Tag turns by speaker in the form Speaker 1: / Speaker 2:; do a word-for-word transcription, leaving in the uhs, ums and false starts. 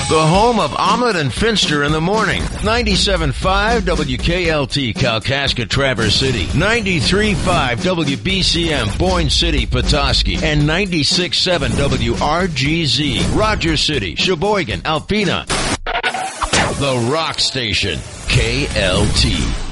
Speaker 1: the home of Ahmed and Finster in the morning. ninety-seven point five W K L T, Kalkaska, Traverse City. ninety-three point five W B C M, Boyne City, Petoskey. And ninety-six point seven W R G Z, Rogers City, Sheboygan, Alpena. The Rock Station, K L T.